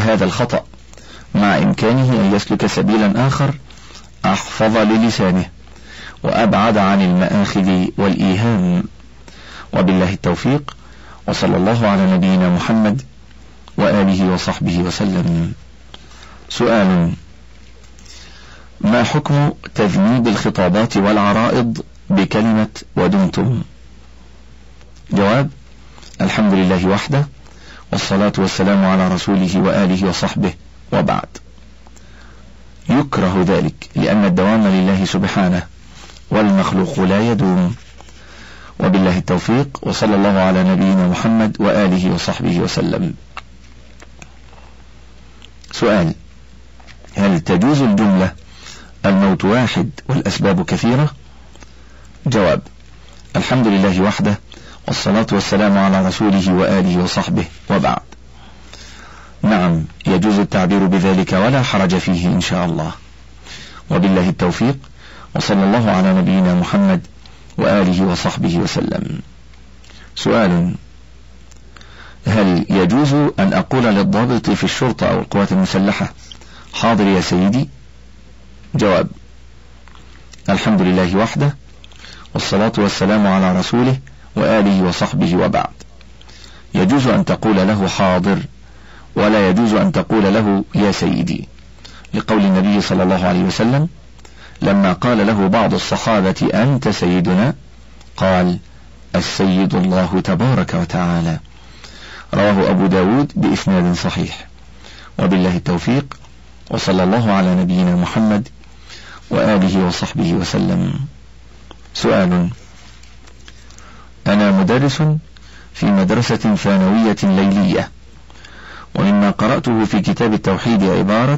هذا الخطأ، مع إمكانه أن يسلك سبيلا آخر أحفظ للسانه وأبعد عن المآخذ والإيهام. وبالله التوفيق، وصلى الله على نبينا محمد وآله وصحبه وسلم. سؤال: ما حكم تذنيب الخطابات والعرائض بكلمة ودمتم؟ جواب: الحمد لله وحده، والصلاة والسلام على رسوله وآله وصحبه، وبعد. يكره ذلك لأن الدوام لله سبحانه، والمخلوق لا يدوم. وبالله التوفيق، وصلى الله على نبينا محمد وآله وصحبه وسلم. سؤال: هل تجوز الجملة الموت واحد والأسباب كثيرة؟ جواب: الحمد لله وحده، والصلاة والسلام على رسوله وآله وصحبه، وبعد. نعم، يجوز التعبير بذلك ولا حرج فيه إن شاء الله. وبالله التوفيق، وصلى الله على نبينا محمد وآله وصحبه وسلم. سؤال: هل يجوز أن أقول للضابط في الشرطة أو القوات المسلحة حاضر يا سيدي؟ جواب: الحمد لله وحده، والصلاة والسلام على رسوله وآله وصحبه، وبعد. يجوز أن تقول له حاضر، ولا يجوز أن تقول له يا سيدي، لقول النبي صلى الله عليه وسلم لما قال له بعض الصحابة أنت سيدنا، قال: السيد الله تبارك وتعالى. رواه أبو داود بإسناد صحيح. وبالله التوفيق، وصلى الله على نبينا محمد وآله وصحبه وسلم. سؤال: أنا مدرس في مدرسة ثانوية ليلية، ومما قرأته في كتاب التوحيد عبارة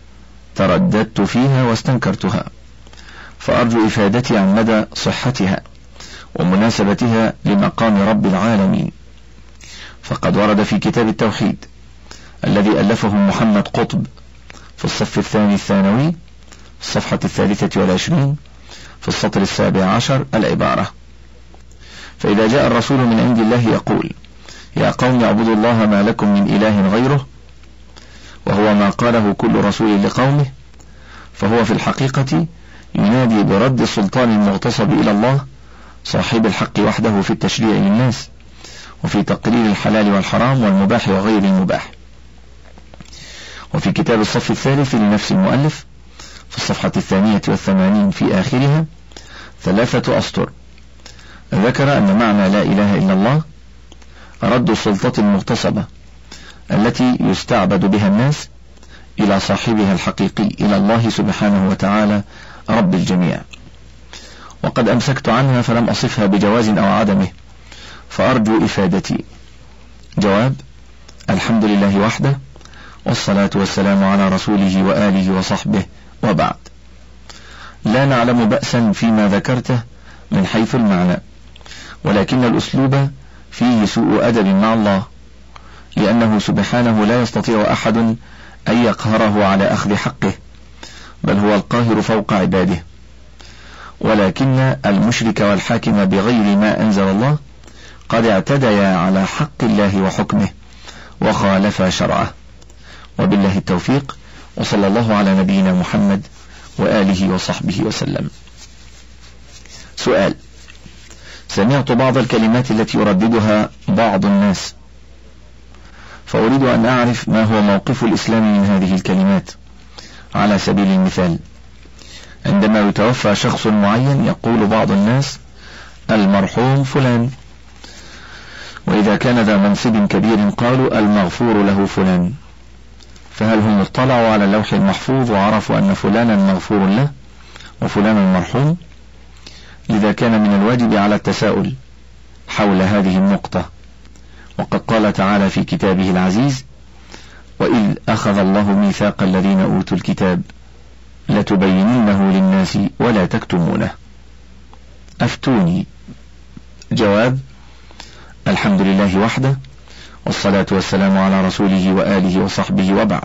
ترددت فيها واستنكرتها، فأرجو إفادتي عن مدى صحتها ومناسبتها لمقام رب العالمين. فقد ورد في كتاب التوحيد الذي ألفه محمد قطب في الصف الثاني الثانوي، الصفحة 23 في السطر 17 العبارة: فإذا جاء الرسول من عند الله يقول يا قوم اعبدوا الله ما لكم من إله غيره، وهو ما قاله كل رسول لقومه، فهو في الحقيقة ينادي برد السلطان المغتصب إلى الله صاحب الحق وحده في التشريع للناس، وفي تقرير الحلال والحرام والمباح وغير المباح. وفي كتاب الصف الثالث لنفس المؤلف في الصفحة 82 في آخرها 3 أسطر ذكر أن معنى لا إله إلا الله رد السلطة المغتصبة التي يستعبد بها الناس إلى صاحبها الحقيقي، إلى الله سبحانه وتعالى رب الجميع. وقد أمسكت عنها فلم أصفها بجواز أو عدمه، فأرجو إفادتي. جواب: الحمد لله وحده، والصلاة والسلام على رسوله وآله وصحبه، وبعد. لا نعلم بأسا فيما ذكرته من حيث المعنى، ولكن الأسلوب فيه سوء أدب مع الله، لأنه سبحانه لا يستطيع أحد أن يقهره على أخذ حقه، بل هو القاهر فوق عباده. ولكن المشرك والحاكم بغير ما أنزل الله قد اعتديا على حق الله وحكمه وخالفا شرعه. وبالله التوفيق، وصلى الله على نبينا محمد وآله وصحبه وسلم. سؤال: سمعت بعض الكلمات التي يرددها بعض الناس، فأريد أن أعرف ما هو موقف الإسلام من هذه الكلمات. على سبيل المثال، عندما يتوفى شخص معين يقول بعض الناس المرحوم فلان، وإذا كان ذا منصب كبير قالوا المغفور له فلان. فهل هم اطلعوا على اللوح المحفوظ وعرفوا أن فلانا مغفور له وفلانا مرحوم؟ لذا كان من الواجب على التساؤل حول هذه النقطة. وقد قال تعالى في كتابه العزيز: وإذ أخذ الله ميثاق الذين أوتوا الكتاب لتبيننه للناس ولا تكتمونه، أفتوني. جواب: الحمد لله وحده، والصلاة والسلام على رسوله وآله وصحبه، وبعد.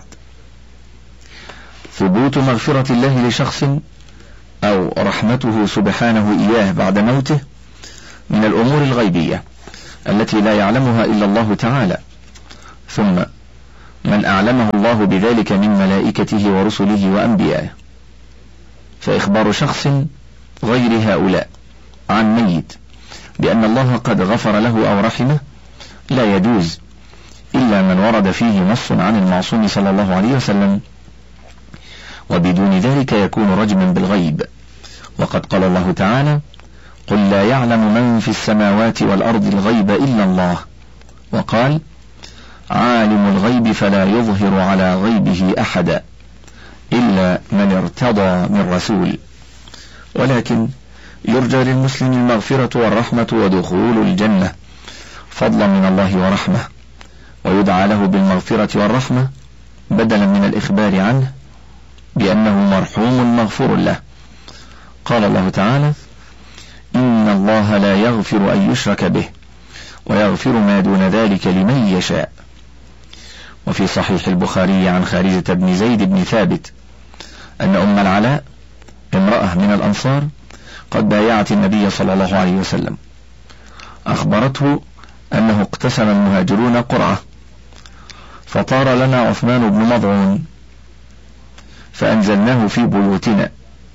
ثبوت مغفرة الله لشخص أو رحمته سبحانه إياه بعد موته من الأمور الغيبية التي لا يعلمها إلا الله تعالى. ثم من أعلمه الله بذلك من ملائكته ورسله وأنبيائه. فإخبار شخص غير هؤلاء عن ميت بأن الله قد غفر له أو رحمه لا يجوز إلا من ورد فيه نص عن المعصوم صلى الله عليه وسلم، وبدون ذلك يكون رجما بالغيب. وقد قال الله تعالى: قل لا يعلم من في السماوات والأرض الغيب إلا الله. وقال: عالم الغيب فلا يظهر على غيبه أحدا إلا من ارتضى من رسول. ولكن يرجى للمسلم المغفرة والرحمة ودخول الجنة فضلا من الله ورحمة، ويدعى له بالمغفرة والرحمة بدلا من الإخبار عنه بأنه مرحوم مغفور له. قال الله تعالى: إن الله لا يغفر أن يشرك به ويغفر ما دون ذلك لمن يشاء. وفي صحيح البخاري عن خارجة بن زيد بن ثابت أن أم العلاء امرأة من الأنصار قد بايعت النبي صلى الله عليه وسلم، أخبرته أنه اقتسم المهاجرون قرعة، فطار لنا عثمان بن مضعون فأنزلناه في بيوتنا،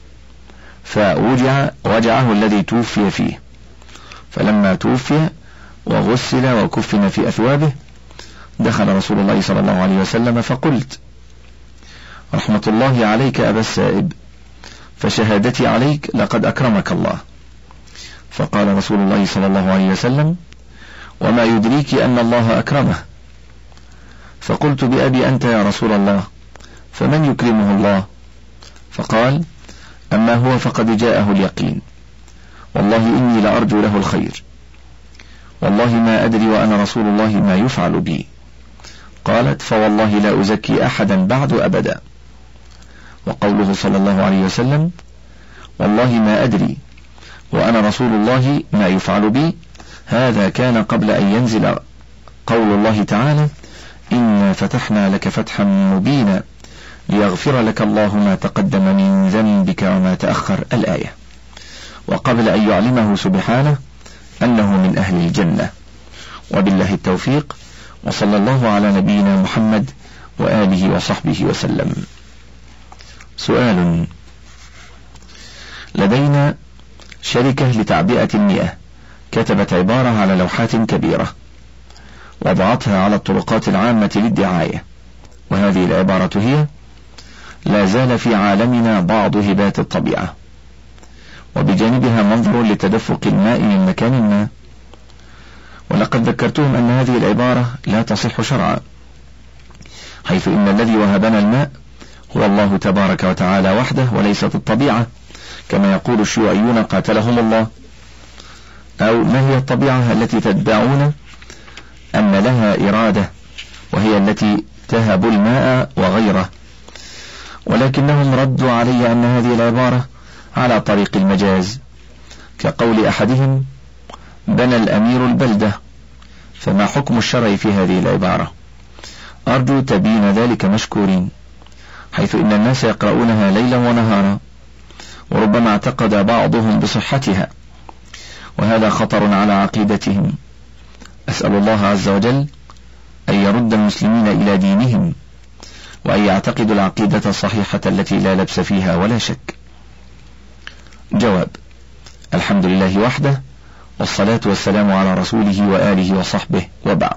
وجعه الذي توفي فيه، فلما توفي وغسل وكفن في أثوابه دخل رسول الله صلى الله عليه وسلم فقلت: رحمة الله عليك أبا السائب، فشهادتي عليك لقد أكرمك الله. فقال رسول الله صلى الله عليه وسلم: وما يدريك أن الله أكرمه؟ فقلت: بأبي أنت يا رسول الله، فمن يكرمه الله؟ فقال: أما هو فقد جاءه اليقين، والله إني لأرجو له الخير، والله ما أدري وأنا رسول الله ما يفعل بي. قالت: فوالله لا أزكي أحدا بعد أبدا. وقوله صلى الله عليه وسلم: والله ما أدري وأنا رسول الله ما يفعل بي، هذا كان قبل أن ينزل قول الله تعالى: إنا فتحنا لك فتحا مبينا ليغفر لك الله ما تقدم من ذنبك وما تأخر، الآية، وقبل أن يعلمه سبحانه أنه من أهل الجنة. وبالله التوفيق، وصلى الله على نبينا محمد وآله وصحبه وسلم. سؤال: لدينا شركة لتعبئة المياه كتبت عبارة على لوحات كبيرة وضعتها على الطرقات العامة للدعاية، وهذه العبارة هي: لا زال في عالمنا بعض هبات الطبيعة، وبجانبها منظر لتدفق الماء من مكان ما. ولقد ذكرتهم أن هذه العبارة لا تصح شرعا، حيث إن الذي وهبنا الماء هو الله تبارك وتعالى وحده وليست الطبيعة، كما يقول الشيوعيون قاتلهم الله. أو ما هي الطبيعة التي تدعون أن لها إرادة وهي التي تهب الماء وغيره؟ ولكنهم ردوا علي أن هذه العبارة على طريق المجاز، كقول أحدهم: بنى الأمير البلدة، فما حكم الشرع في هذه العبارة؟ أرجو تبين ذلك مشكورين، حيث إن الناس يقرؤونها ليلا ونهارا، وربما اعتقد بعضهم بصحتها، وهذا خطر على عقيدتهم. أسأل الله عز وجل أن يرد المسلمين إلى دينهم، وأن يعتقدوا العقيدة الصحيحة التي لا لبس فيها ولا شك. جواب: الحمد لله وحده، والصلاة والسلام على رسوله وآله وصحبه، وبعد.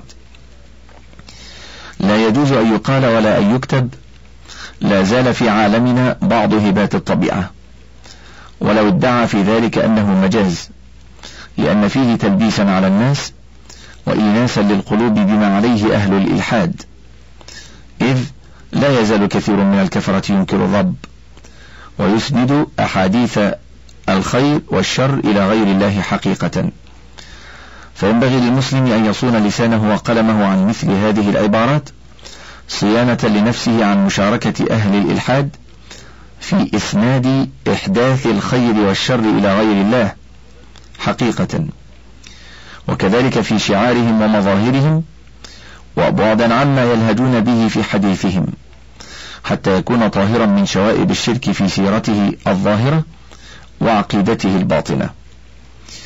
لا يجوز أن يقال ولا أن يكتب: لا زال في عالمنا بعض هبات الطبيعة، ولو ادعى في ذلك أنه مجاز، لأن فيه تلبيسا على الناس وإيناسا للقلوب بما عليه أهل الإلحاد، إذ لا يزال كثير من الكفرة ينكر الرب ويسند أحاديث الخير والشر إلى غير الله حقيقة. فينبغي للمسلم أن يصون لسانه وقلمه عن مثل هذه العبارات، صيانة لنفسه عن مشاركة أهل الإلحاد في إسناد إحداث الخير والشر إلى غير الله حقيقة، وكذلك في شعارهم ومظاهرهم، وبعدا عما يلهجون به في حديثهم، حتى يكون طاهرا من شوائب الشرك في سيرته الظاهرة وعقيدته الباطنة.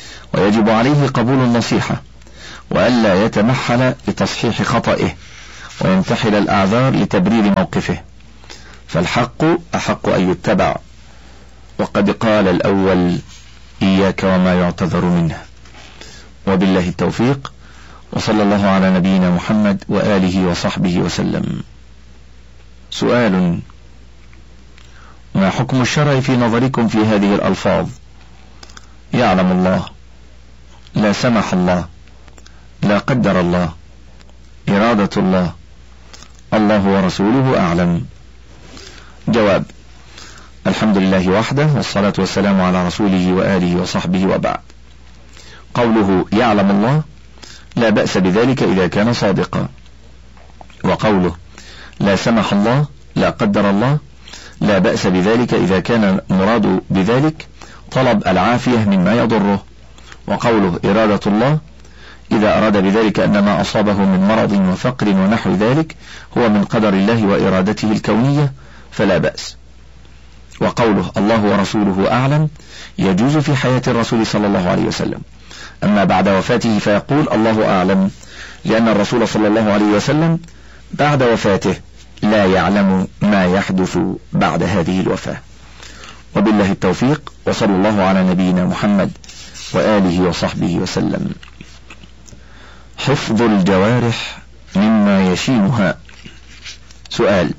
ويجب عليه قبول النصيحة، وألا يتمحل لتصحيح خطئه وينتحل الأعذار لتبرير موقفه، فالحق أحق أن يتبع، وقد قال الأول إياك وما يعتذر منه. وبالله التوفيق، وصلى الله على نبينا محمد وآله وصحبه وسلم. سؤال: ما حكم الشرع في نظركم في هذه الألفاظ؟ يعلم الله، لا سمح الله، لا قدر الله، إرادة الله، الله ورسوله أعلم. جواب: الحمد لله وحده، والصلاة والسلام على رسوله وآله وصحبه، وبعد. قوله يعلم الله لا بأس بذلك إذا كان صادقا، وقوله لا سمح الله لا قدر الله لا بأس بذلك إذا كان مراد بذلك طلب العافية مما يضره، وقوله إرادة الله إذا أراد بذلك أن ما أصابه من مرض وفقر ونحو ذلك هو من قدر الله وإرادته الكونية فلا بأس. وقوله الله ورسوله أعلم يجوز في حياة الرسول صلى الله عليه وسلم، أما بعد وفاته فيقول الله أعلم، لأن الرسول صلى الله عليه وسلم بعد وفاته لا يعلم ما يحدث بعد هذه الوفاة. وبالله التوفيق، وصلى الله على نبينا محمد وآله وصحبه وسلم. حفظ الجوارح مما يشينها. سؤال: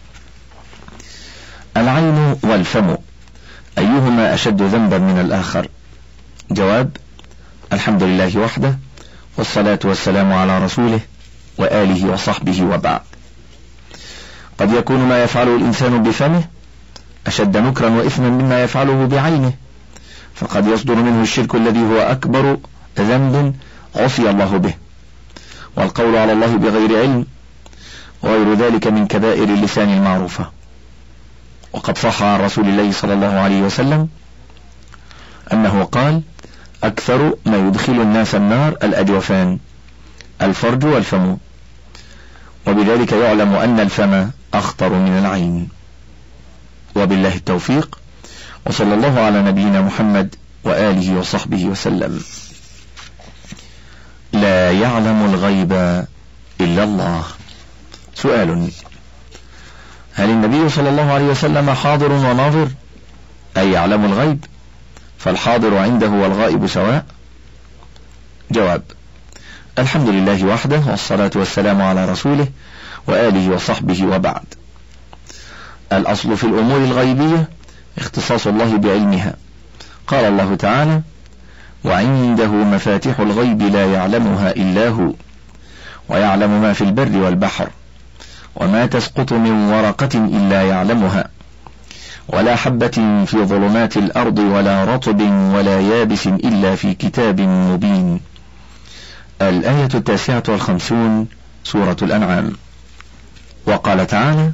العين والفم أيهما أشد ذنبا من الآخر؟ جواب: الحمد لله وحده، والصلاة والسلام على رسوله وآله وصحبه، وبعد. قد يكون ما يفعله الإنسان بفمه أشد نكرا وإثما مما يفعله بعينه، فقد يصدر منه الشرك الذي هو أكبر ذنب عصي الله به، والقول على الله بغير علم، وغير ذلك من كبائر اللسان المعروفة. وقد صح عن رسول الله صلى الله عليه وسلم أنه قال: أكثر ما يدخل الناس النار الأجوفان، الفرج والفم، وبذلك يعلم أن الفم أخطر من العين. وبالله التوفيق، وصلى الله على نبينا محمد وآله وصحبه وسلم. لا يعلم الغيب إلا الله. سؤال: هل النبي صلى الله عليه وسلم حاضر وناظر، أي يعلم الغيب، فالحاضر عنده والغائب سواء؟ جواب: الحمد لله وحده، والصلاة والسلام على رسوله وآله وصحبه، وبعد. الأصل في الأمور الغيبية اختصاص الله بعلمها. قال الله تعالى: وعنده مفاتح الغيب لا يعلمها إلا هو، ويعلم ما في البر والبحر، وما تسقط من ورقة إلا يعلمها، ولا حبة في ظلمات الأرض ولا رطب ولا يابس إلا في كتاب مبين. الآية 59 سورة الأنعام. وقال تعالى: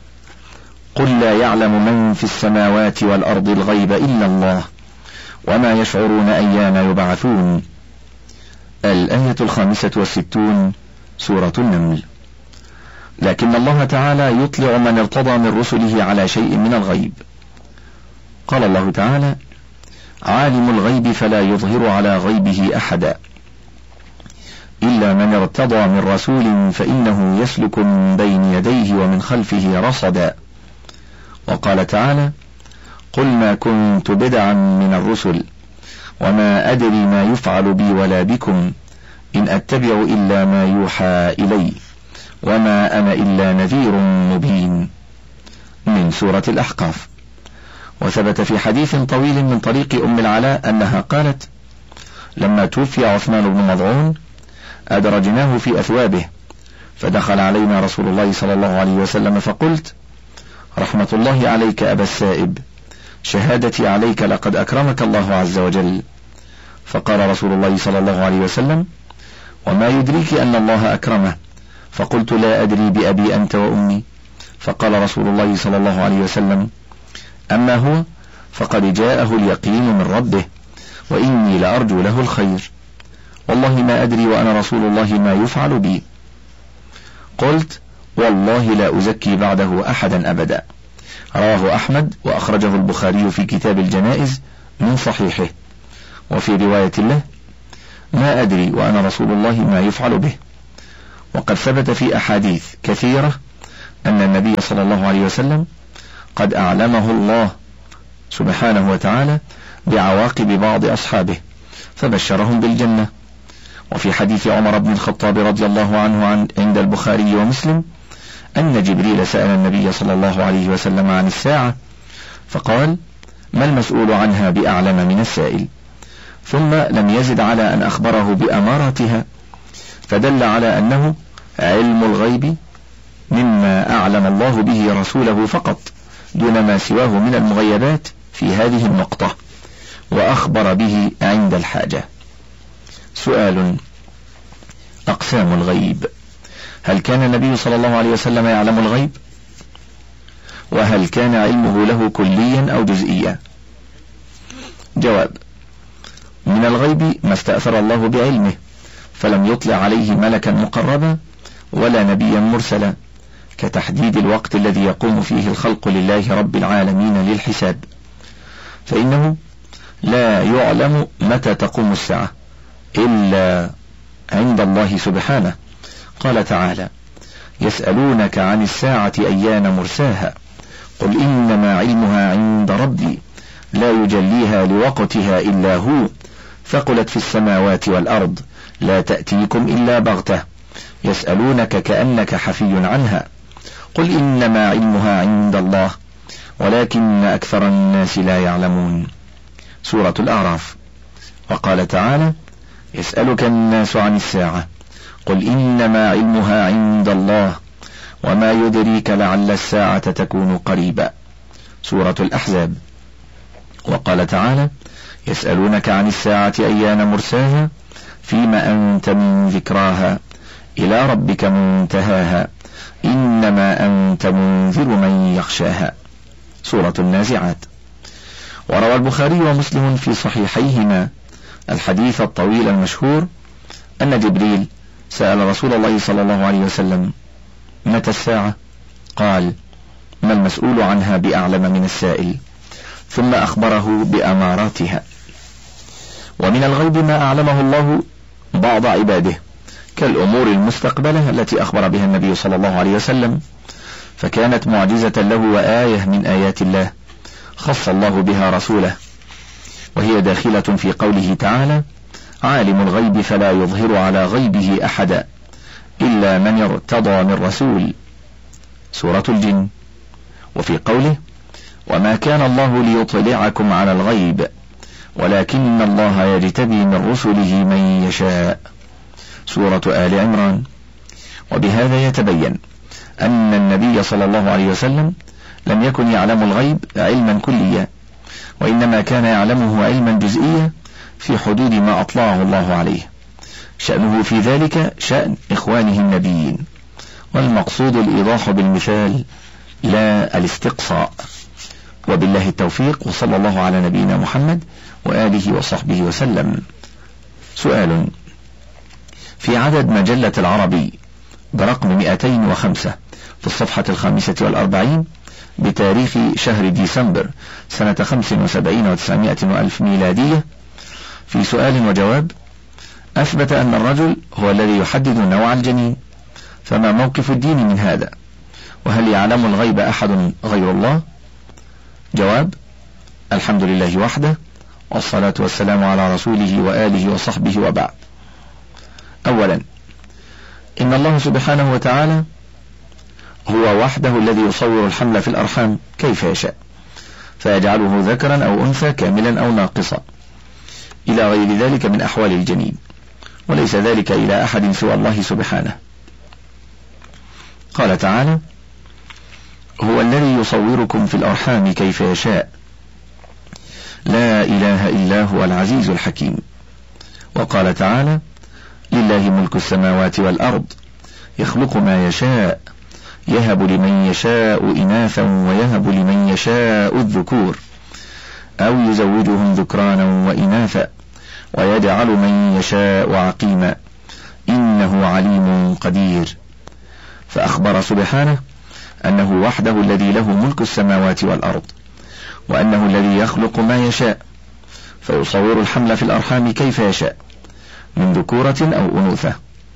قل لا يعلم من في السماوات والأرض الغيب إلا الله وما يشعرون أيان يبعثون. الآية 65 سورة النمل. لكن الله تعالى يطلع من ارتضى من رسله على شيء من الغيب. قال الله تعالى: عالم الغيب فلا يظهر على غيبه أحدا إلا من ارتضى من رسول فإنه يسلك من بين يديه ومن خلفه رصدا. وقال تعالى: قل ما كنت بدعا من الرسل وما أدري ما يفعل بي ولا بكم إن أتبع إلا ما يوحى إلي وما أنا إلا نذير مبين. من سورة الأحقاف. وثبت في حديث طويل من طريق أم العلاء أنها قالت: لما توفي عثمان بن مظعون أدرجناه في أثوابه، فدخل علينا رسول الله صلى الله عليه وسلم فقلت: رحمة الله عليك أبا السائب، شهادتي عليك لقد أكرمك الله عز وجل. فقال رسول الله صلى الله عليه وسلم: وما يدريك أن الله أكرمه؟ فقلت: لا أدري بأبي أنت وأمي. فقال رسول الله صلى الله عليه وسلم: أما هو فقد جاءه اليقين من ربه وإني لأرجو له الخير، والله ما أدري وأنا رسول الله ما يفعل بي. قلت: والله لا أزكي بعده أحدا أبدا. رواه أحمد وأخرجه البخاري في كتاب الجنائز من صحيحه. وفي رواية له: ما أدري وأنا رسول الله ما يفعل به. وقد ثبت في أحاديث كثيرة أن النبي صلى الله عليه وسلم قد أعلمه الله سبحانه وتعالى بعواقب بعض أصحابه فبشرهم بالجنة. وفي حديث عمر بن الخطاب رضي الله عنه عند البخاري ومسلم أن جبريل سأل النبي صلى الله عليه وسلم عن الساعة فقال: ما المسؤول عنها بأعلم من السائل؟ ثم لم يزد على أن أخبره بأماراتها، فدل على أنه علم الغيب مما أعلم الله به رسوله فقط دون ما سواه من المغيبات في هذه النقطة، وأخبر به عند الحاجة. سؤال: أقسام الغيب، هل كان النبي صلى الله عليه وسلم يعلم الغيب؟ وهل كان علمه له كليا أو جزئيا؟ جواب: من الغيب ما استأثر الله بعلمه، فلم يطلع عليه ملكا مقربا ولا نبيا مرسلا، كتحديد الوقت الذي يقوم فيه الخلق لله رب العالمين للحساب، فإنه لا يعلم متى تقوم الساعة إلا عند الله سبحانه. قال تعالى: يسألونك عن الساعة أيان مرساها قل إنما علمها عند ربي لا يجليها لوقتها إلا هو ثقلت في السماوات والأرض لا تأتيكم إلا بغتة يسألونك كأنك حفي عنها قل إنما علمها عند الله ولكن أكثر الناس لا يعلمون. سورة الأعراف. وقال تعالى: يسألك الناس عن الساعة قل إنما علمها عند الله وما يدريك لعل الساعة تكون قريبا. سورة الأحزاب. وقال تعالى: يسألونك عن الساعة أيان مرساها فيما أنت من ذكراها إلى ربك منتهاها إنما أنت منذر من يخشاها. سورة النازعات. وروى البخاري ومسلم في صحيحيهما الحديث الطويل المشهور أن جبريل سأل رسول الله صلى الله عليه وسلم: متى الساعة؟ قال: ما المسؤول عنها بأعلم من السائل، ثم أخبره بأماراتها. ومن الغيب ما أعلمه الله بعض عباده كالأمور المستقبلة التي أخبر بها النبي صلى الله عليه وسلم، فكانت معجزة له وآية من آيات الله خص الله بها رسوله، وهي داخلة في قوله تعالى: عالم الغيب فلا يظهر على غيبه أحدا إلا من ارتضى من رسول. سورة الجن. وفي قوله: وما كان الله ليطلعكم على الغيب ولكن الله يجتبي من رسله من يشاء. سورة آل عمران. وبهذا يتبين أن النبي صلى الله عليه وسلم لم يكن يعلم الغيب علما كليا، وإنما كان يعلمه علما جزئيا في حدود ما أطلعه الله عليه، شأنه في ذلك شأن إخوانه النبيين، والمقصود الإيضاح بالمثال لا الاستقصاء. وبالله التوفيق، وصلى الله على نبينا محمد وآله وصحبه وسلم. سؤال: في عدد مجلة العربي برقم 205 في الصفحة 45 بتاريخ شهر ديسمبر سنة 75 و900 وألف ميلادية، في سؤال وجواب، أثبت أن الرجل هو الذي يحدد نوع الجنين، فما موقف الدين من هذا؟ وهل يعلم الغيب أحد غير الله؟ جواب: الحمد لله وحده، والصلاة والسلام على رسوله وآله وصحبه، وبعد. أولا، إن الله سبحانه وتعالى هو وحده الذي يصور الحمل في الأرحام كيف يشاء، فيجعله ذكرا أو أنثى كاملا أو ناقصا إلى غير ذلك من أحوال الجنين، وليس ذلك إلى أحد سوى الله سبحانه. قال تعالى: هو الذي يصوركم في الأرحام كيف يشاء لا إله إلا هو العزيز الحكيم. وقال تعالى: لله ملك السماوات والأرض يخلق ما يشاء يهب لمن يشاء إناثا ويهب لمن يشاء الذكور أو يزوجهم ذكرانا وإناثا ويجعل من يشاء عقيما إنه عليم قدير. فأخبر سبحانه أنه وحده الذي له ملك السماوات والأرض، وأنه الذي يخلق ما يشاء، فيصور الحمل في الأرحام كيف يشاء من ذكورة أو أنوثة.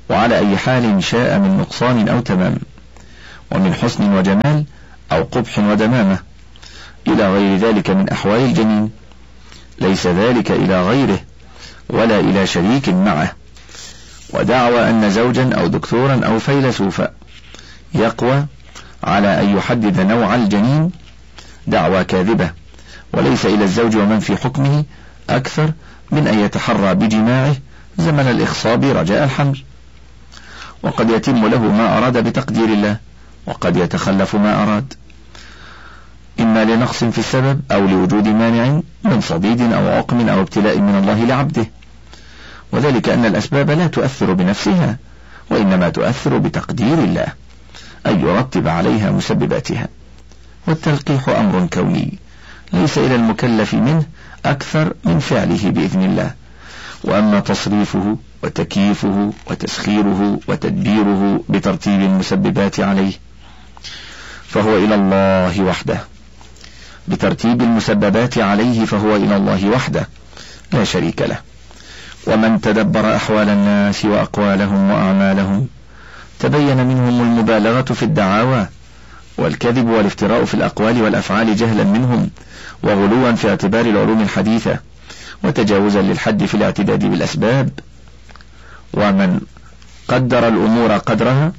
وعلى أي حال شاء من نقصان أو تمام، ومن حسن وجمال أو قبح ودمامة، إلى غير ذلك من أحوال الجنين، ليس ذلك إلى غيره ولا إلى شريك معه. ودعوى أن زوجا أو دكتورا أو فيلسوفا يقوى على أن يحدد نوع الجنين دعوى كاذبة، وليس إلى الزوج ومن في حكمه أكثر من أن يتحرى بجماعه زمن الإخصاب رجاء الحمل، وقد يتم له ما أراد بتقدير الله، وقد يتخلف ما أراد، إما لنقص في السبب أو لوجود مانع من صديد أو عقم أو ابتلاء من الله لعبده، وذلك أن الأسباب لا تؤثر بنفسها، وإنما تؤثر بتقدير الله أن يرتب عليها مسبباتها. والتلقيح أمر كوني ليس إلى المكلف منه أكثر من فعله بإذن الله، وأما تصريفه وتكييفه وتسخيره وتدبيره بترتيب المسببات عليه فهو إلى الله وحده، بترتيب المسببات عليه فهو إلى الله وحده لا شريك له. ومن تدبر أحوال الناس وأقوالهم وأعمالهم تبين منهم المبالغة في الدعاوى والكذب والافتراء في الأقوال والأفعال جهلا منهم، وغلوا في اعتبار العلوم الحديثة، وتجاوزا للحد في الاعتداد بالأسباب. ومن قدر الأمور قدرها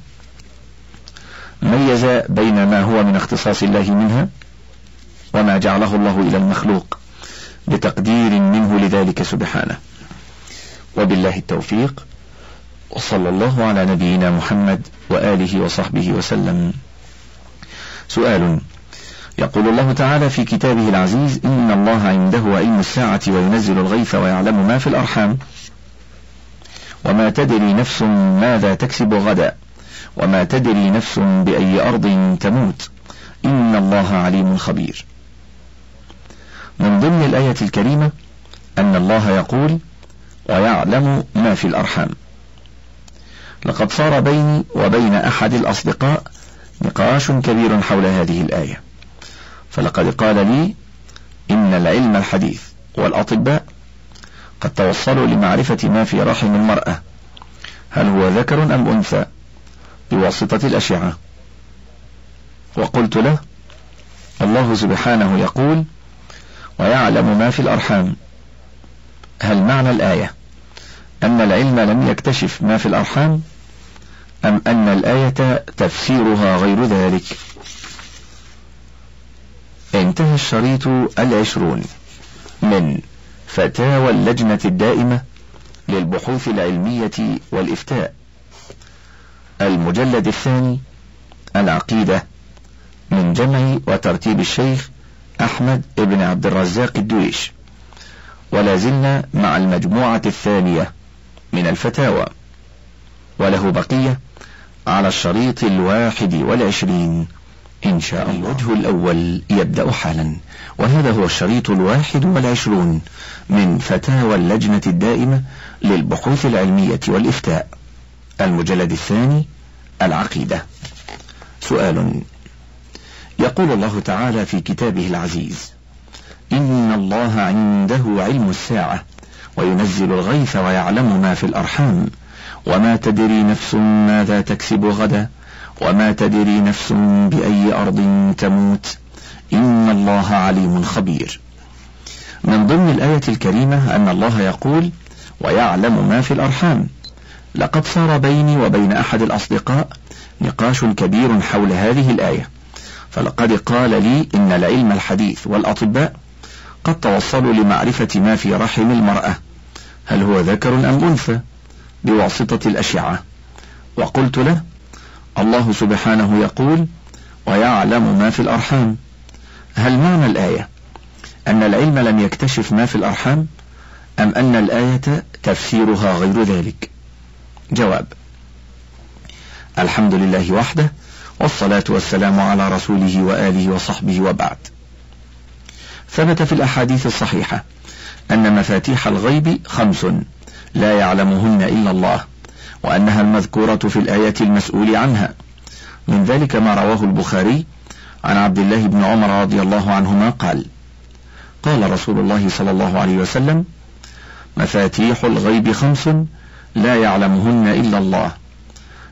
ميز بين ما هو من اختصاص الله منها وما جعله الله إلى المخلوق بتقدير منه لذلك سبحانه. وبالله التوفيق، وصلى الله على نبينا محمد وآله وصحبه وسلم. سؤال: يقول الله تعالى في كتابه العزيز: إن الله عنده علم الساعة وينزل الغيث ويعلم ما في الأرحام وما تدري نفس ماذا تكسب غدا وما تدري نفس بأي أرض تموت إن الله عليم خبير. من ضمن الآية الكريمة أن الله يقول: ويعلم ما في الأرحام. لقد صار بيني وبين أحد الأصدقاء نقاش كبير حول هذه الآية، فلقد قال لي إن العلم الحديث والأطباء قد توصلوا لمعرفة ما في رحم المرأة، هل هو ذكر أم أنثى، بواسطة الأشعة. وقلت له: الله سبحانه يقول: ويعلم ما في الأرحام، هل معنى الآية أن العلم لم يكتشف ما في الأرحام، أم أن الآية تفسيرها غير ذلك؟ انتهى الشريط 20 من فتاوى اللجنة الدائمة للبحوث العلمية والإفتاء، المجلد 2 العقيدة، من جمع وترتيب الشيخ أحمد بن عبد الرزاق الدويش، ولا زلنا مع المجموعة 2 من الفتاوى، وله بقية على الشريط 21 إن شاء الله. الوجه الأول يبدأ حالا، وهذا هو الشريط 21 من فتاوى اللجنة الدائمة للبحوث العلمية والإفتاء، المجلد 2 العقيدة. سؤال: يقول الله تعالى في كتابه العزيز: إن الله عنده علم الساعة وينزل الغيث ويعلم ما في الأرحام وما تدري نفس ماذا تكسب غدا وما تدري نفس بأي أرض تموت إن الله عليم خبير. من ضمن الآية الكريمة أن الله يقول: ويعلم ما في الأرحام. لقد صار بيني وبين أحد الأصدقاء نقاش كبير حول هذه الآية، فلقد قال لي إن العلم الحديث والأطباء قد توصلوا لمعرفة ما في رحم المرأة، هل هو ذكر أم أنثى، بواسطة الأشعة. وقلت له: الله سبحانه يقول: ويعلم ما في الأرحام، هل معنى الآية أن العلم لم يكتشف ما في الأرحام، أم أن الآية تفسيرها غير ذلك؟ جواب: الحمد لله وحده، والصلاة والسلام على رسوله وآله وصحبه، وبعد. ثبت في الأحاديث الصحيحة أن مفاتيح الغيب 5 لا يعلمهن إلا الله، وأنها المذكورة في الآية المسؤول عنها. من ذلك ما رواه البخاري عن عبد الله بن عمر رضي الله عنهما قال: قال رسول الله صلى الله عليه وسلم: مفاتيح الغيب 5 لا يعلمهن إلا الله،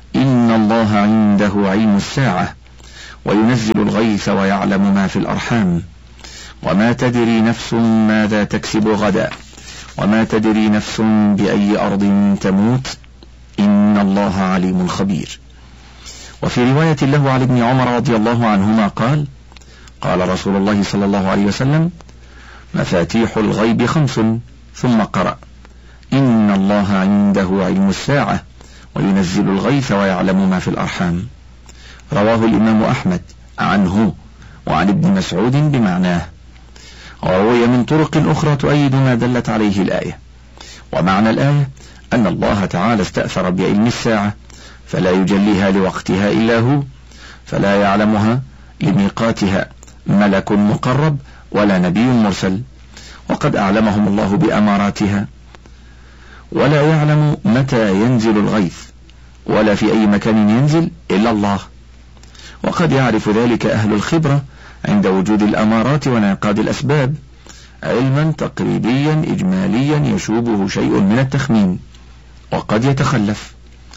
إن الله عنده علم الساعة وينزل الغيث ويعلم ما في الأرحام وما تدري نفس ماذا تكسب غدا وما تدري نفس بأي أرض تموت إن الله عليم خبير. وفي رواية له عن ابن عمر رضي الله عنهما قال: قال رسول الله صلى الله عليه وسلم: مفاتيح الغيب 5. ثم قرأ: إن الله عنده علم الساعة وينزل الغيث ويعلم ما في الأرحام. رواه الإمام أحمد عنه وعن ابن مسعود بمعناه، وروي من طرق أخرى تؤيد ما دلت عليه الآية. ومعنى الآية أن الله تعالى استأثر بعلم الساعة فلا يجليها لوقتها إلا هو، فلا يعلمها لميقاتها ملك مقرب ولا نبي مرسل، وقد أعلمهم الله بأماراتها. ولا يعلم متى ينزل الغيث ولا في أي مكان ينزل إلا الله، وقد يعرف ذلك أهل الخبرة عند وجود الأمارات وانعقاد الأسباب علما تقريبيا إجماليا يشوبه شيء من التخمين وقد يتخلف.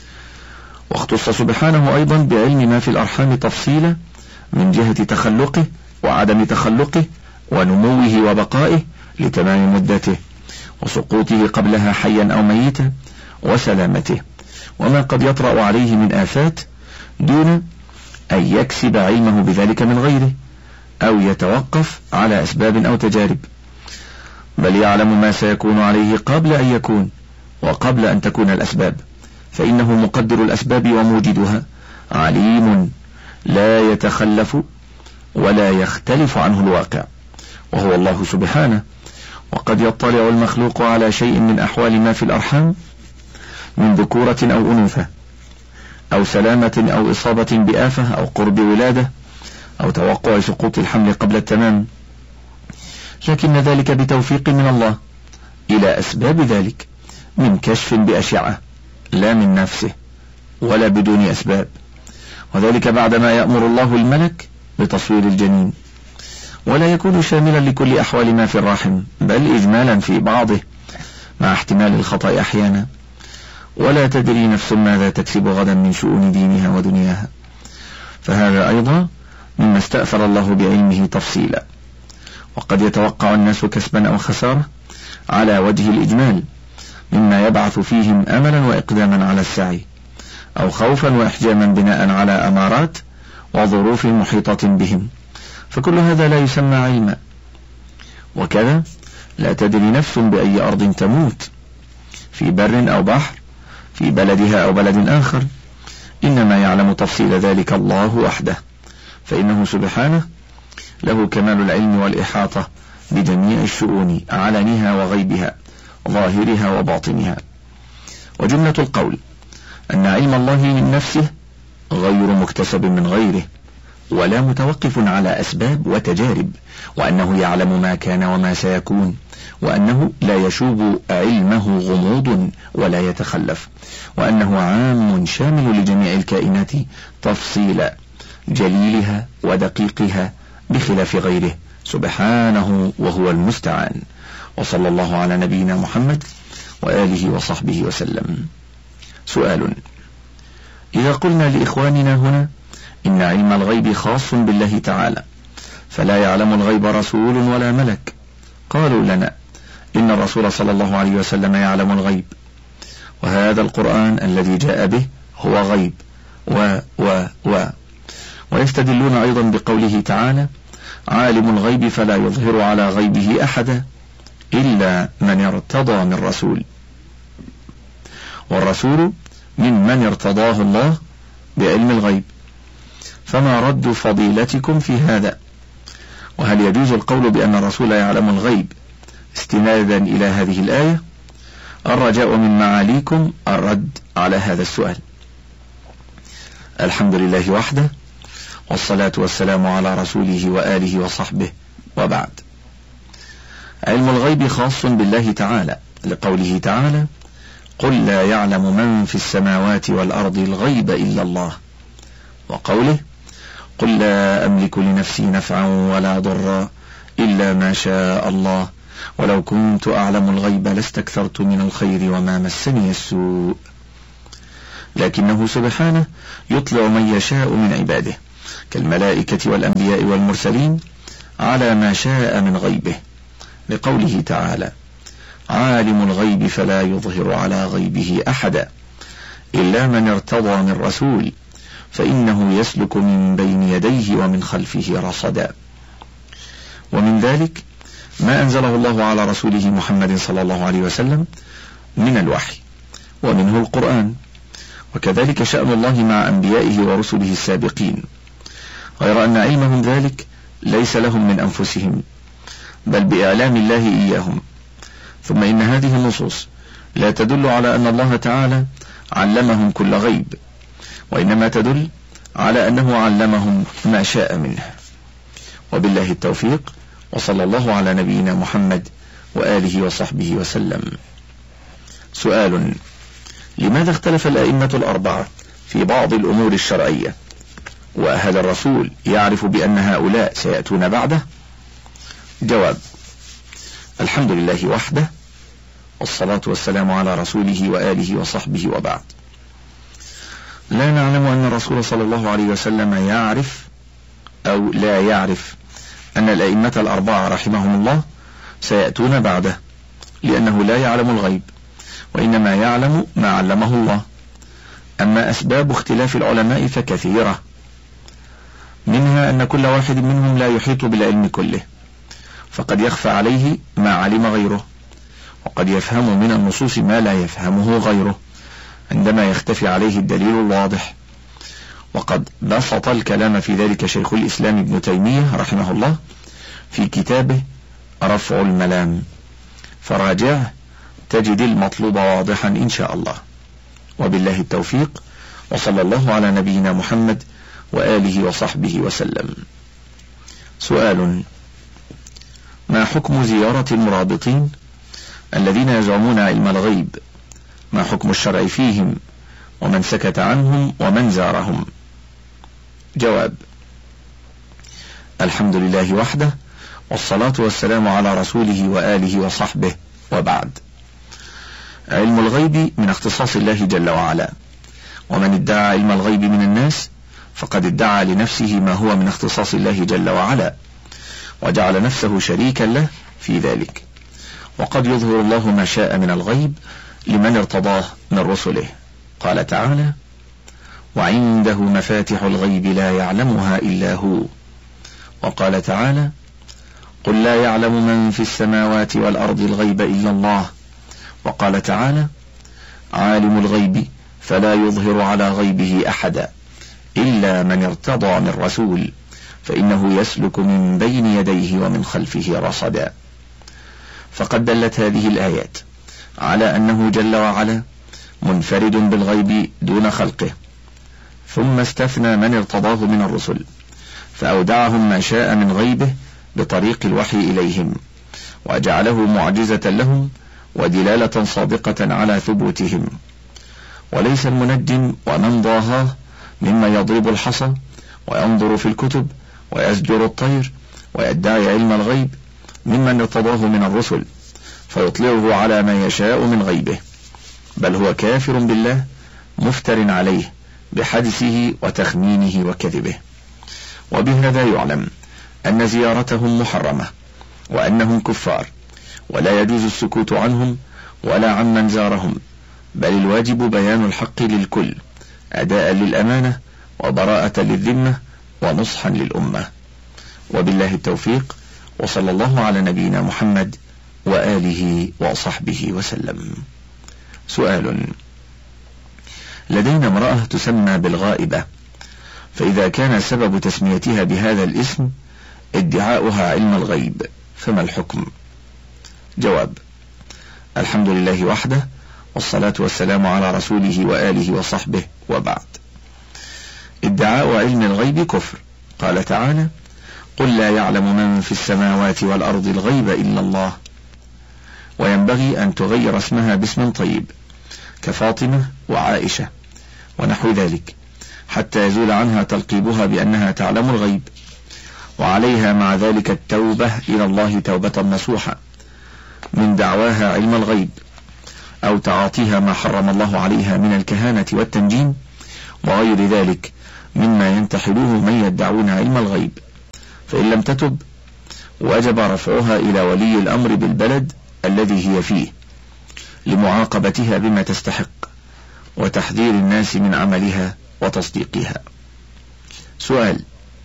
واختص سبحانه أيضا بعلم ما في الأرحام تفصيلا من جهة تخلقه وعدم تخلقه ونموه وبقائه لتمام مدته وسقوطه قبلها حيا أو ميتا وسلامته وما قد يطرأ عليه من آفات دون أن يكسب علمه بذلك من غيره أو يتوقف على أسباب أو تجارب، بل يعلم ما سيكون عليه قبل أن يكون وقبل أن تكون الأسباب، فإنه مقدر الأسباب وموجدها عليم لا يتخلف ولا يختلف عنه الواقع، وهو الله سبحانه. وقد يطلع المخلوق على شيء من أحوال ما في الأرحام من ذكورة أو أنوثة أو سلامة أو إصابة بآفة أو قرب ولادة أو توقع سقوط الحمل قبل التمام، لكن ذلك بتوفيق من الله إلى أسباب ذلك من كشف بأشعة لا من نفسه ولا بدون أسباب، وذلك بعدما يأمر الله الملك بتصوير الجنين، ولا يكون شاملا لكل أحوال ما في الرحم بل إجمالا في بعضه مع احتمال الخطأ أحيانا. ولا تدري نفس ماذا تكسب غدا من شؤون دينها ودنياها، فهذا أيضا مما استأثر الله بعلمه تفصيلا. وقد يتوقع الناس كسبا أو خسارة على وجه الإجمال مما يبعث فيهم أملا وإقداما على السعي أو خوفا وإحجاما بناء على أمارات وظروف محيطة بهم، فكل هذا لا يسمى علما. وكذا لا تدري نفس بأي أرض تموت، في بر أو بحر، في بلدها أو بلد آخر، إنما يعلم تفصيل ذلك الله وحده، فإنه سبحانه له كمال العلم والإحاطة بجميع الشؤون علنها وغيبها ظاهرها وباطنها. وجملة القول أن علم الله من نفسه غير مكتسب من غيره ولا متوقف على أسباب وتجارب، وأنه يعلم ما كان وما سيكون، وأنه لا يشوب علمه غموض ولا يتخلف، وأنه عام شامل لجميع الكائنات تفصيلا جليلها ودقيقها بخلاف غيره سبحانه وهو المستعان. وصلى الله على نبينا محمد وآله وصحبه وسلم. سؤال: إذا قلنا لإخواننا هنا إن علم الغيب خاص بالله تعالى فلا يعلم الغيب رسول ولا ملك، قالوا لنا إن الرسول صلى الله عليه وسلم يعلم الغيب، وهذا القرآن الذي جاء به هو غيب ويستدلون أيضا بقوله تعالى: عالم الغيب فلا يظهر على غيبه أحدا إلا من ارتضى من رسول، والرسول من ارتضاه الله بعلم الغيب، فما رد فضيلتكم في هذا؟ وهل يجوز القول بأن الرسول يعلم الغيب استنادا إلى هذه الآية؟ الرجاء من معاليكم الرد على هذا السؤال. الحمد لله وحده، والصلاة والسلام على رسوله وآله وصحبه، وبعد. علم الغيب خاص بالله تعالى لقوله تعالى: قل لا يعلم من في السماوات والأرض الغيب إلا الله، وقوله: قل لا أملك لنفسي نفعا ولا ضرا إلا ما شاء الله ولو كنت أعلم الغيب لاستكثرت من الخير وما مسني السوء. لكنه سبحانه يطلع من يشاء من عباده كالملائكة والأنبياء والمرسلين على ما شاء من غيبه، لقوله تعالى: عالم الغيب فلا يظهر على غيبه أحدا إلا من ارتضى من رسول فإنه يسلك من بين يديه ومن خلفه رصدا. ومن ذلك ما أنزله الله على رسوله محمد صلى الله عليه وسلم من الوحي، ومنه القرآن، وكذلك شأن الله مع أنبيائه ورسله السابقين، غير أن علمهم ذلك ليس لهم من أنفسهم بل بإعلام الله إياهم. ثم إن هذه النصوص لا تدل على أن الله تعالى علمهم كل غيب، وإنما تدل على أنه علمهم ما شاء منه. وبالله التوفيق، وصلى الله على نبينا محمد وآله وصحبه وسلم. سؤال: لماذا اختلف الأئمة الأربعة في بعض الأمور الشرعية؟ وهل الرسول يعرف بأن هؤلاء سيأتون بعده؟ جواب: الحمد لله وحده، والصلاة والسلام على رسوله وآله وصحبه، وبعد. لا نعلم أن الرسول صلى الله عليه وسلم يعرف أو لا يعرف أن الأئمة الأربعة رحمهم الله سيأتون بعده، لأنه لا يعلم الغيب، وإنما يعلم ما علمه الله. أما أسباب اختلاف العلماء فكثيرة، منها أن كل واحد منهم لا يحيط بالعلم كله، فقد يخفى عليه ما علم غيره، وقد يفهم من النصوص ما لا يفهمه غيره عندما يختفي عليه الدليل الواضح. وقد بسط الكلام في ذلك شيخ الإسلام ابن تيمية رحمه الله في كتابه رفع الملام، فراجعه تجد المطلوب واضحا إن شاء الله. وبالله التوفيق، وصلى الله على نبينا محمد وآله وصحبه وسلم. سؤال: ما حكم زيارة المرابطين الذين يزعمون علم الغيب؟ ما حكم الشرع فيهم، ومن سكت عنهم ومن زارهم؟ جواب: الحمد لله وحده، والصلاة والسلام على رسوله وآله وصحبه، وبعد. علم الغيب من اختصاص الله جل وعلا، ومن ادعى علم الغيب من الناس فقد ادعى لنفسه ما هو من اختصاص الله جل وعلا، وجعل نفسه شريكا له في ذلك. وقد يظهر الله ما شاء من الغيب لمن ارتضاه من رسله. قال تعالى: وعنده مفاتح الغيب لا يعلمها إلا هو. وقال تعالى: قل لا يعلم من في السماوات والأرض الغيب إلا الله. وقال تعالى: عالم الغيب فلا يظهر على غيبه أحدا إلا من ارتضى من رسول فإنه يسلك من بين يديه ومن خلفه رصدا. فقد دلت هذه الآيات على أنه جل وعلا منفرد بالغيب دون خلقه، ثم استثنى من ارتضاه من الرسل فأودعهم ما شاء من غيبه بطريق الوحي إليهم، وجعله معجزة لهم ودلالة صادقة على ثبوتهم. وليس المنجم ومن ضاهاه مما يضرب الحصى وينظر في الكتب ويزجر الطير ويدعي علم الغيب ممن ارتضاه من الرسل فيطلعه على ما يشاء من غيبه، بل هو كافر بالله مفتر عليه بحدثه وتخمينه وكذبه. وبهذا يعلم أن زيارتهم محرمة، وأنهم كفار، ولا يجوز السكوت عنهم ولا عمن زارهم، بل الواجب بيان الحق للكل أداء للأمانة وبراءة للذمة ونصحا للأمة. وبالله التوفيق، وصلى الله على نبينا محمد وآله وصحبه وسلم. سؤال: لدينا امرأة تسمى بالغائبة، فإذا كان سبب تسميتها بهذا الاسم ادعاؤها علم الغيب فما الحكم؟ جواب: الحمد لله وحده، والصلاة والسلام على رسوله وآله وصحبه، وبعد. ادعاء علم الغيب كفر. قال تعالى: قل لا يعلم من في السماوات والأرض الغيب إلا الله. وينبغي أن تغير اسمها باسم طيب كفاطمة وعائشة ونحو ذلك حتى يزول عنها تلقيبها بأنها تعلم الغيب، وعليها مع ذلك التوبة إلى الله توبة نصوحة من دعواها علم الغيب، أو تعاطيها ما حرم الله عليها من الكهانة والتنجيم وغير ذلك مما ينتحلوه من يدعون علم الغيب، فإن لم تتب وجب رفعها إلى ولي الأمر بالبلد الذي هي فيه لمعاقبتها بما تستحق وتحذير الناس من عملها وتصديقها. سؤال: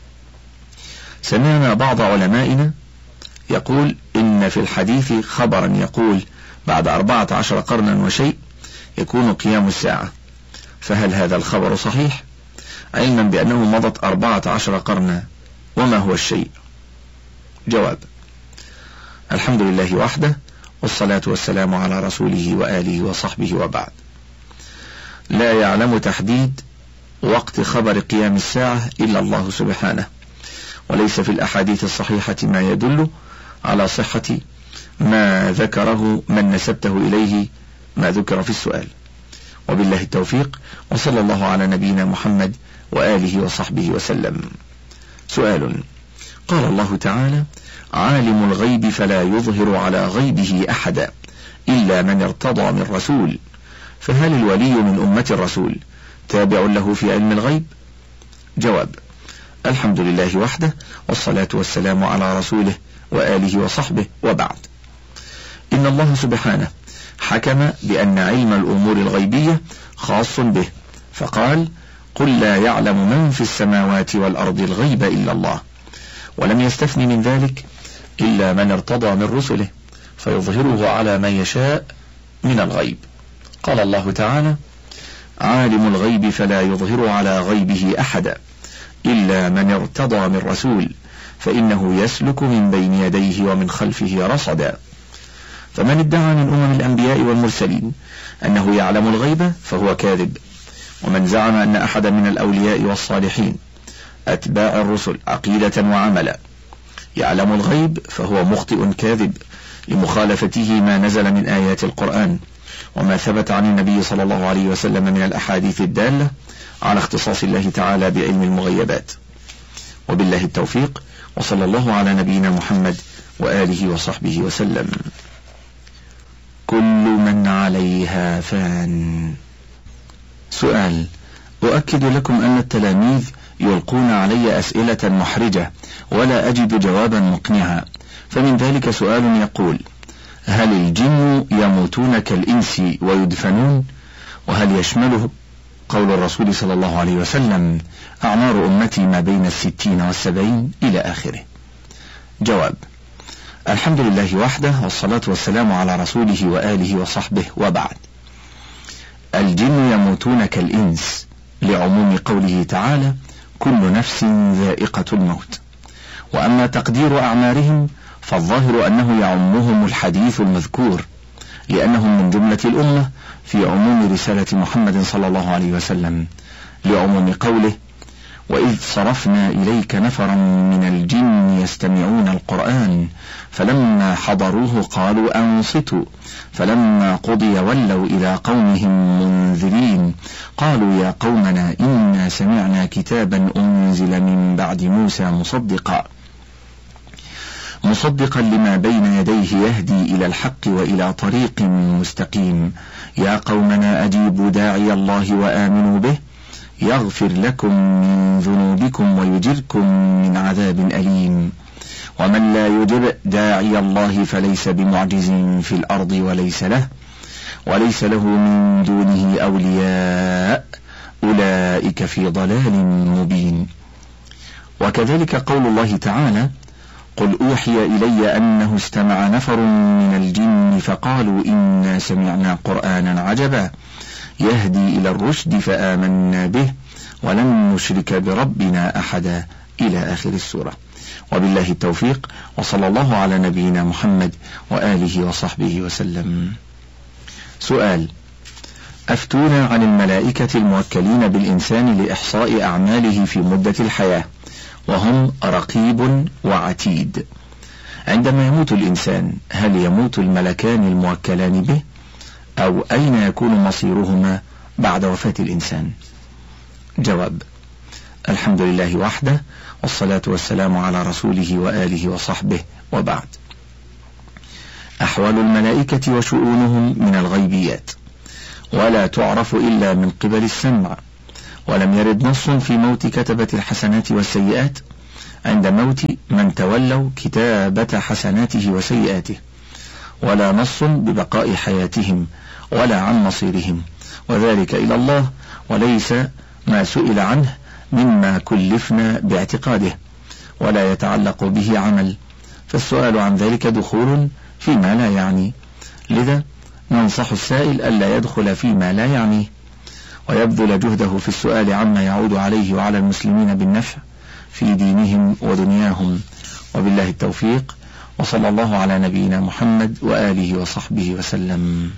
سمعنا بعض علمائنا يقول إن في الحديث خبرا يقول بعد 14 قرنا وشيء يكون قيام الساعة، فهل هذا الخبر صحيح علما بأنه مضت 14 قرنا؟ وما هو الشيء؟ جواب: الحمد لله وحده، والصلاة والسلام على رسوله وآله وصحبه، وبعد. لا يعلم تحديد وقت خبر قيام الساعة إلا الله سبحانه، وليس في الأحاديث الصحيحة ما يدل على صحة ما ذكره من نسبته إليه ما ذكر في السؤال. وبالله التوفيق، وصلى الله على نبينا محمد وآله وصحبه وسلم. سؤال: قال الله تعالى: عالم الغيب فلا يظهر على غيبه أحدا إلا من ارتضى من رسول، فهل الولي من أمة الرسول تابع له في علم الغيب؟ جواب: الحمد لله وحده، والصلاة والسلام على رسوله وآله وصحبه، وبعد. إن الله سبحانه حكم بأن علم الأمور الغيبية خاص به، فقال: قل لا يعلم من في السماوات والأرض الغيب إلا الله، ولم يستثن من ذلك إلا من ارتضى من رسله فيظهره على من يشاء من الغيب. قال الله تعالى: عالم الغيب فلا يظهر على غيبه أحدا إلا من ارتضى من رسول فإنه يسلك من بين يديه ومن خلفه رصدا. فمن ادعى من أمم الأنبياء والمرسلين أنه يعلم الغيب فهو كاذب، ومن زعم أن أحدا من الأولياء والصالحين أتباع الرسل عقيدة وعملا يعلم الغيب فهو مخطئ كاذب لمخالفته ما نزل من آيات القرآن وما ثبت عن النبي صلى الله عليه وسلم من الأحاديث الدالة على اختصاص الله تعالى بعلم المغيبات. وبالله التوفيق، وصلى الله على نبينا محمد وآله وصحبه وسلم. كل من عليها فان. سؤال: أؤكد لكم أن التلاميذ يلقون علي أسئلة محرجة ولا أجد جوابا مقنعا، فمن ذلك سؤال يقول: هل الجن يموتون كالإنس ويدفنون؟ وهل يشمله قول الرسول صلى الله عليه وسلم: أعمار أمتي ما بين 60 و70 إلى آخره؟ جواب: الحمد لله وحده، والصلاة والسلام على رسوله وآله وصحبه، وبعد. الجن يموتون كالإنس لعموم قوله تعالى: كل نفس ذائقة الموت. وأما تقدير أعمارهم فالظاهر أنه يعمهم الحديث المذكور، لأنهم من جملة الأمة في عموم رسالة محمد صلى الله عليه وسلم، لعموم قوله: وإذ صرفنا إليك نفرا من الجن يستمعون القرآن فلما حضروه قالوا أنصتوا فلما قضي ولوا إلى قومهم منذرين قالوا يا قومنا إنا سمعنا كتابا أنزل من بعد موسى مصدقا لما بين يديه يهدي إلى الحق وإلى طريق مستقيم يا قومنا أجيبوا داعي الله وآمنوا به يغفر لكم من ذنوبكم ويجركم من عذاب أليم ومن لا يجب داعي الله فليس بمعجز في الأرض وليس له من دونه أولياء أولئك في ضلال مبين. وكذلك قول الله تعالى: قل أوحي إلي أنه استمع نفر من الجن فقالوا إنا سمعنا قرآنا عجبا يهدي إلى الرشد فآمنا به ولن نشرك بربنا أحدا إلى آخر السورة. وبالله التوفيق، وصلى الله على نبينا محمد وآله وصحبه وسلم. سؤال: أفتونا عن الملائكة الموكلين بالإنسان لإحصاء أعماله في مدة الحياة، وهم رقيب وعتيد. عندما يموت الإنسان هل يموت الملكان الموكلان به، أو أين يكون مصيرهما بعد وفاة الإنسان؟ جواب: الحمد لله وحده، والصلاة والسلام على رسوله وآله وصحبه، وبعد. أحوال الملائكة وشؤونهم من الغيبيات، ولا تعرف إلا من قبل السمع، ولم يرد نص في موت كتبة الحسنات والسيئات عند موت من تولوا كتابة حسناته وسيئاته، ولا نص ببقاء حياتهم ولا عن مصيرهم، وذلك إلى الله، وليس ما سئل عنه مما كلفنا باعتقاده، ولا يتعلق به عمل، فالسؤال عن ذلك دخول فيما لا يعني، لذا ننصح السائل ألا يدخل فيما لا يعنيه، ويبذل جهده في السؤال عما يعود عليه وعلى المسلمين بالنفع في دينهم ودنياهم، وبالله التوفيق، وصلى الله على نبينا محمد وآله وصحبه وسلم.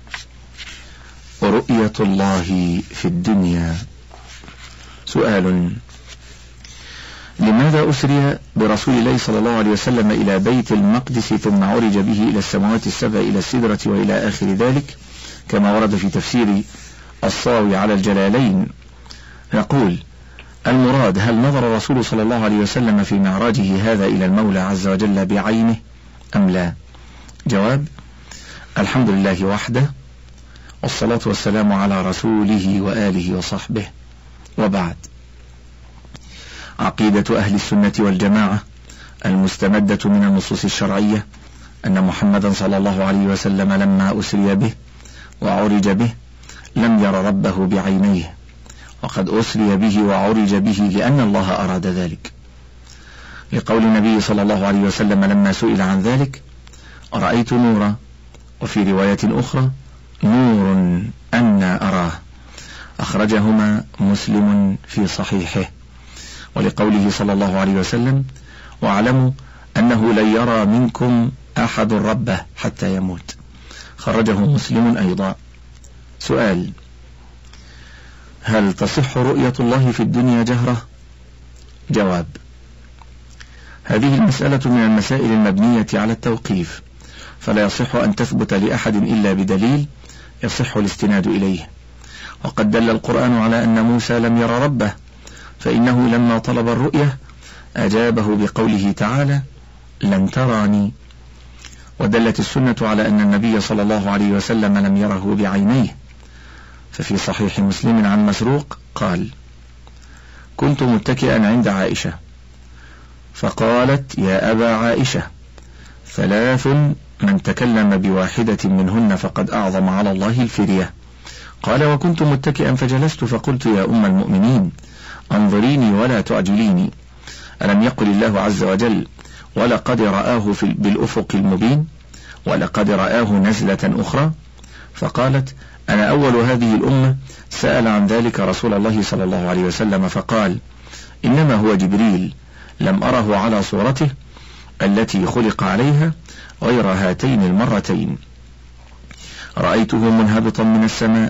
رؤية الله في الدنيا. سؤال: لماذا أسري برسول الله صلى الله عليه وسلم إلى بيت المقدس ثم عرج به إلى السماوات السبع إلى السدرة وإلى آخر ذلك كما ورد في تفسير الصاوي على الجلالين؟ نقول: المراد هل نظر الرسول صلى الله عليه وسلم في معراجه هذا إلى المولى عز وجل بعينه أم لا؟ جواب: الحمد لله وحده، والصلاة والسلام على رسوله وآله وصحبه، وبعد. عقيدة أهل السنة والجماعة المستمدة من النصوص الشرعية أن محمدا صلى الله عليه وسلم لما أسري به وعرج به لم ير ربه بعينيه، وقد أسري به وعرج به لأن الله أراد ذلك، لقول النبي صلى الله عليه وسلم لما سئل عن ذلك: رأيت نورا، وفي رواية أخرى: نور أنا أراه، أخرجهما مسلم في صحيحه. ولقوله صلى الله عليه وسلم: واعلموا أنه لن يرى منكم أحد ربه حتى يموت، خرجه مسلم أيضا. سؤال: هل تصح رؤية الله في الدنيا جهرة؟ جواب: هذه المسألة من المسائل المبنية على التوقيف، فلا يصح أن تثبت لأحد إلا بدليل يصح الاستناد إليه، وقد دل القرآن على أن موسى لم ير ربه، فإنه لما طلب الرؤية أجابه بقوله تعالى: لن تراني. ودلت السنة على أن النبي صلى الله عليه وسلم لم يره بعينيه، ففي صحيح مسلم عن مسروق قال: كنت متكئا عند عائشة فقالت: يا أبا عائشة، ثلاث من تكلم بواحدة منهن فقد أعظم على الله الفرية. قال: وكنت متكئا فجلست فقلت: يا أم المؤمنين، انظريني ولا تعجليني، ألم يقل الله عز وجل: ولقد رآه بالأفق المبين، ولقد رآه نزلة أخرى؟ فقالت: أنا أول هذه الأمة سأل عن ذلك رسول الله صلى الله عليه وسلم فقال: إنما هو جبريل، لم أره على صورته التي خلق عليها غير هاتين المرتين، رأيته منهبطا من السماء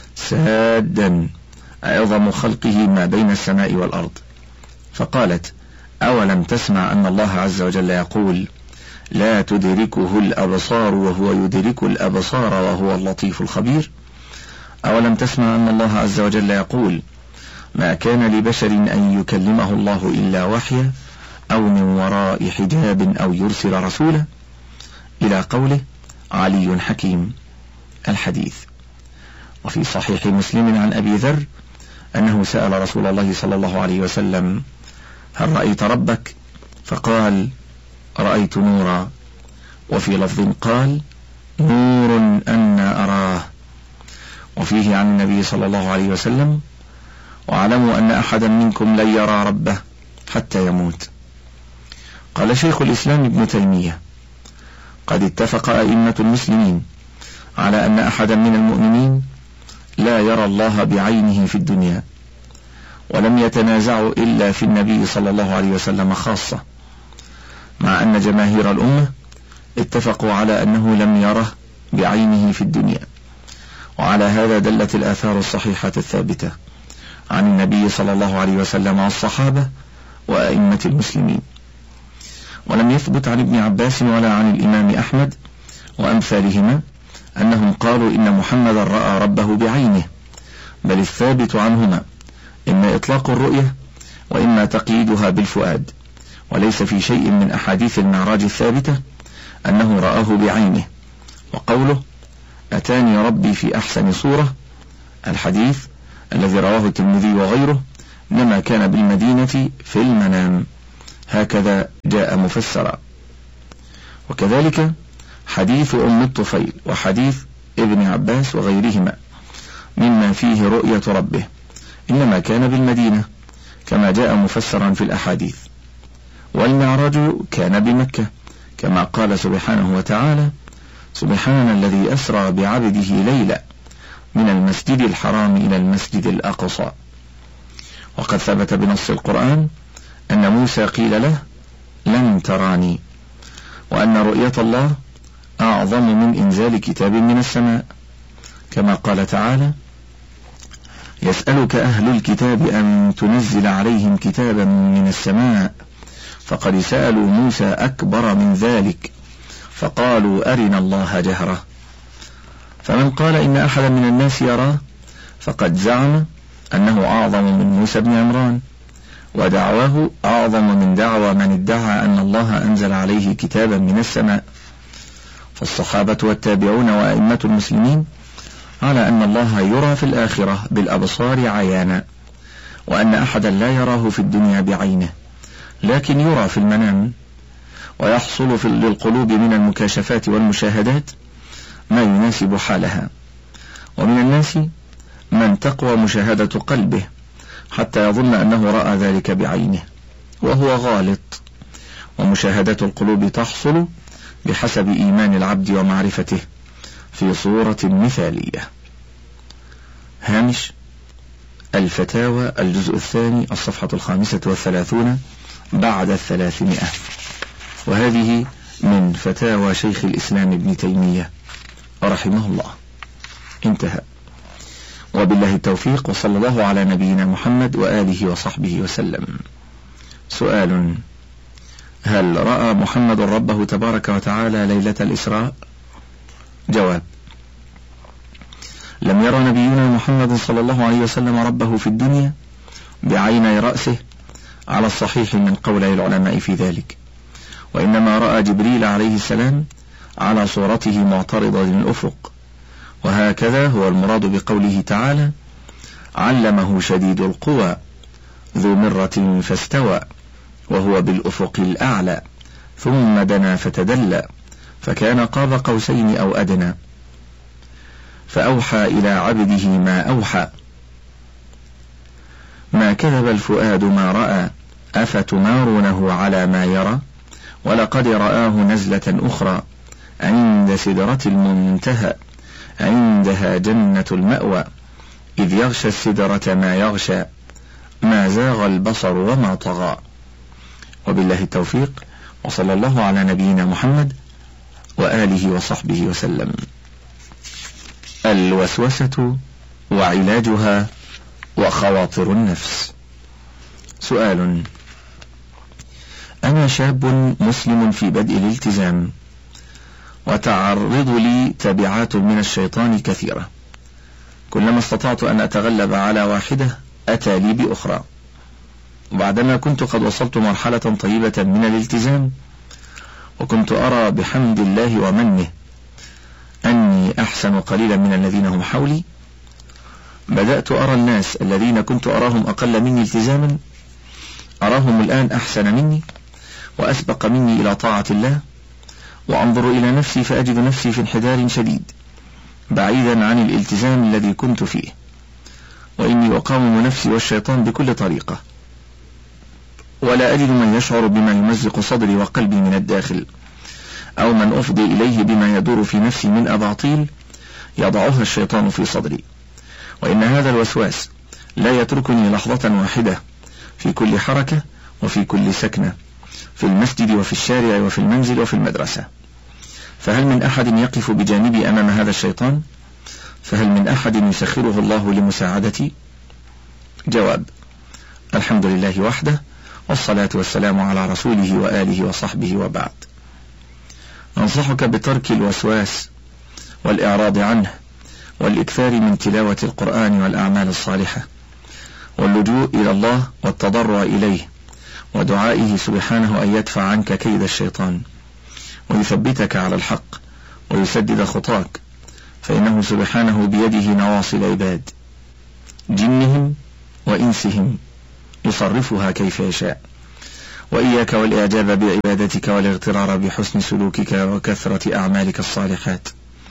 سادا أعظم خلقه ما بين السماء والأرض. فقالت: أولم تسمع أن الله عز وجل يقول: لا تدركه الأبصار وهو يدرك الأبصار وهو اللطيف الخبير؟ أولم تسمع أن الله عز وجل يقول: ما كان لبشر أن يكلمه الله إلا وحيا أو من وراء حجاب أو يرسل رسولا، إلى قوله: علي حكيم، الحديث. وفي صحيح مسلم عن أبي ذر أنه سأل رسول الله صلى الله عليه وسلم: هل رأيت ربك؟ فقال: رأيت نورا. وفي لفظ قال: نور أنا أراه. وفيه عن النبي صلى الله عليه وسلم: واعلموا أن أحدا منكم لن يرى ربه حتى يموت. قال شيخ الإسلام ابن تيمية: قد اتفق أئمة المسلمين على أن أحدا من المؤمنين لا يرى الله بعينه في الدنيا، ولم يتنازعوا إلا في النبي صلى الله عليه وسلم خاصة، مع أن جماهير الأمة اتفقوا على أنه لم يره بعينه في الدنيا. وعلى هذا دلت الآثار الصحيحة الثابتة عن النبي صلى الله عليه وسلم والصحابة وأئمة المسلمين. ولم يثبت عن ابن عباس ولا عن الإمام أحمد وأمثالهما أنهم قالوا إن محمدا رأى ربه بعينه، بل الثابت عنهما إما إطلاق الرؤية وإما تقييدها بالفؤاد، وليس في شيء من أحاديث المعراج الثابتة أنه رآه بعينه. وقوله أتاني ربي في أحسن صورة، الحديث الذي رواه الترمذي وغيره إنما كان بالمدينة في المنام، هكذا جاء مفسرا. وكذلك حديث أم الطفيل وحديث ابن عباس وغيرهما مما فيه رؤية ربه إنما كان بالمدينة كما جاء مفسرا في الأحاديث. والمعراج كان بمكة كما قال سبحانه وتعالى سبحان الذي أسرى بعبده ليلا من المسجد الحرام إلى المسجد الأقصى. وقد ثبت بنص القرآن أن موسى قيل له لن تراني، وأن رؤية الله أعظم من إنزال كتاب من السماء كما قال تعالى يسألك أهل الكتاب أن تنزل عليهم كتابا من السماء فقد سألوا موسى أكبر من ذلك فقالوا أرنا الله جهرة. فمن قال إن أحدا من الناس يراه فقد زعم أنه أعظم من موسى بن عمران، ودعواه أعظم من دعوى من ادعى أن الله أنزل عليه كتابا من السماء. فالصحابة والتابعون وأئمة المسلمين على أن الله يرى في الآخرة بالأبصار عيانا، وأن أحدا لا يراه في الدنيا بعينه لكن يرى في المنام، ويحصل للقلوب من المكاشفات والمشاهدات ما يناسب حالها. ومن الناس من تقوى مشاهدة قلبه حتى يظن أنه رأى ذلك بعينه وهو غالط، ومشاهدة القلوب تحصل بحسب إيمان العبد ومعرفته في صورة مثالية. هامش الفتاوى الجزء الثاني الصفحة 35 بعد 300، وهذه من فتاوى شيخ الإسلام ابن تيمية رحمه الله. انتهى. وبالله التوفيق، وصلى الله على نبينا محمد وآله وصحبه وسلم. سؤال: هل رأى محمد ربه تبارك وتعالى ليلة الإسراء؟ جواب: لم يرى نبينا محمد صلى الله عليه وسلم ربه في الدنيا بعيني رأسه على الصحيح من قولي العلماء في ذلك، وإنما رأى جبريل عليه السلام على صورته معترضة للأفق، وهكذا هو المراد بقوله تعالى: علمه شديد القوى ذو مرة فاستوى وهو بالأفق الأعلى ثم دنا فتدلى فكان قاب قوسين أو أدنى فأوحى إلى عبده ما أوحى ما كذب الفؤاد ما رأى أفتمارونه على ما يرى ولقد رآه نزلة أخرى عند سدرة المنتهى عندها جنة المأوى إذ يغشى السدرة ما يغشى ما زاغ البصر وما طغى. وبالله التوفيق، وصلى الله على نبينا محمد وآله وصحبه وسلم. الوسوسة وعلاجها وخواطر النفس. سؤال: أنا شاب مسلم في بدء الالتزام، وتعرض لي تبعات من الشيطان كثيرة، كلما استطعت أن أتغلب على واحدة أتى لي بأخرى، وبعدما كنت قد وصلت مرحلة طيبة من الالتزام وكنت أرى بحمد الله ومنه أني أحسن قليلا من الذين هم حولي، بدأت أرى الناس الذين كنت أراهم أقل مني التزاما أراهم الآن أحسن مني وأسبق مني إلى طاعة الله، وأنظر إلى نفسي فأجد نفسي في انحدار شديد بعيدا عن الالتزام الذي كنت فيه، وإني أقاوم نفسي والشيطان بكل طريقة، ولا أجد من يشعر بما يمزق صدري وقلبي من الداخل، أو من أفضي إليه بما يدور في نفسي من أباطيل يضعها الشيطان في صدري. وإن هذا الوسواس لا يتركني لحظة واحدة في كل حركة وفي كل سكنة، في المسجد وفي الشارع وفي المنزل وفي المدرسة. فهل من أحد يقف بجانبي أمام هذا الشيطان؟ فهل من أحد يسخره الله لمساعدتي؟ جواب: الحمد لله وحده، والصلاة والسلام على رسوله وآله وصحبه، وبعد. أنصحك بترك الوسواس والإعراض عنه، والإكثار من تلاوة القرآن والأعمال الصالحة، واللجوء إلى الله والتضرع إليه، ودعائه سبحانه أن يدفع عنك كيد الشيطان، ويثبتك على الحق ويسدد خطاك، فإنه سبحانه بيده نواصي العباد جنهم وإنسهم يصرفها كيف يشاء. وإياك والإعجاب بعبادتك والاغترار بحسن سلوكك وكثرة أعمالك الصالحات،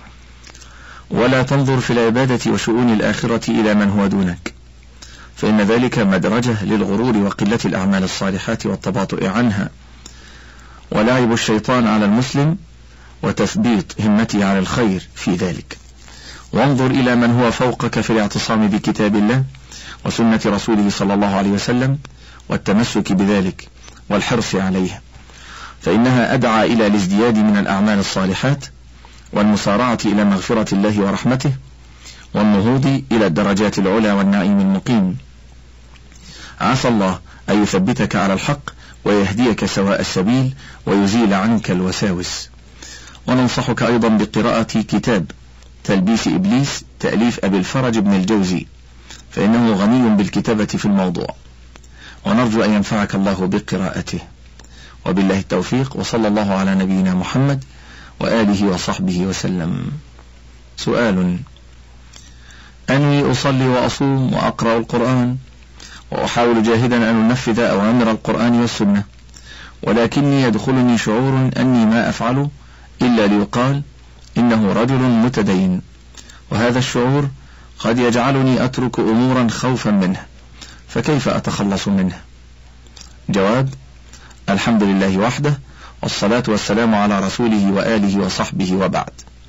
ولا تنظر في العبادة وشؤون الآخرة إلى من هو دونك، فإن ذلك مدرجة للغرور وقلة الأعمال الصالحات والتباطؤ عنها، ولعب الشيطان على المسلم وتثبيط همته على الخير في ذلك. وانظر إلى من هو فوقك في الاعتصام بكتاب الله وسنة رسوله صلى الله عليه وسلم والتمسك بذلك والحرص عليه، فإنها أدعى إلى الازدياد من الأعمال الصالحات والمسارعة إلى مغفرة الله ورحمته والنهوض إلى الدرجات العلى والنعيم المقيم. عسى الله أن يثبتك على الحق ويهديك سواء السبيل ويزيل عنك الوساوس. وننصحك أيضا بقراءة كتاب تلبيس إبليس تأليف أبي الفرج بن الجوزي، فإنه غني بالكتابة في الموضوع، ونرجو أن ينفعك الله بقراءته. وبالله التوفيق، وصلى الله على نبينا محمد وآله وصحبه وسلم. سؤال: أنوي أصلي وأصوم وأقرأ القرآن وأحاول جاهدا أن أنفذ أوامر القرآن والسنة، ولكني يدخلني شعور أني ما أفعل إلا ليقال إنه رجل متدين، وهذا الشعور قد يجعلني أترك أمورا خوفا منه، فكيف أتخلص منه؟ جواب: الحمد لله وحده، والصلاة والسلام على رسوله وآله وصحبه، وبعد.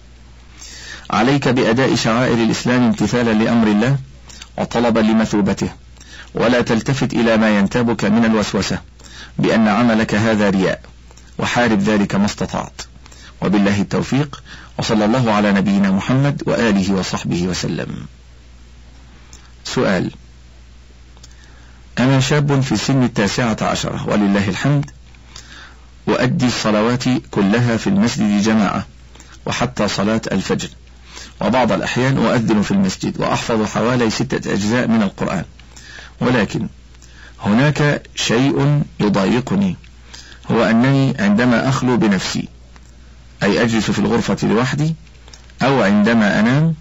عليك بأداء شعائر الإسلام امتثالا لأمر الله وطلبا لمثوبته، ولا تلتفت إلى ما ينتابك من الوسوسة بأن عملك هذا رياء، وحارب ذلك ما استطعت. وبالله التوفيق، وصلى الله على نبينا محمد وآله وصحبه وسلم. سؤال: أنا شاب في سن 19 ولله الحمد، وأدي الصلوات كلها في المسجد جماعة وحتى صلاة الفجر، وبعض الأحيان أؤذن في المسجد وأحفظ حوالي 6 أجزاء من القرآن، ولكن هناك شيء يضايقني، هو أنني عندما أخلو بنفسي، أي أجلس في الغرفة لوحدي، أو عندما أنام،